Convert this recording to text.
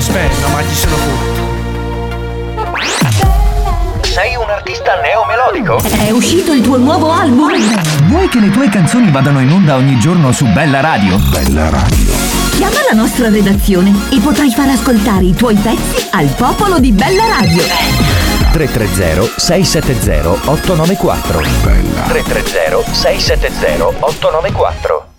Aspetta, ma ci sono pure. Sei un artista neomelodico? È uscito il tuo nuovo album? Vuoi che le tue canzoni vadano in onda ogni giorno su Bella Radio? Bella Radio. Chiama la nostra redazione e potrai far ascoltare i tuoi pezzi al popolo di Bella Radio. 330-670-894. Bella. 330-670-894.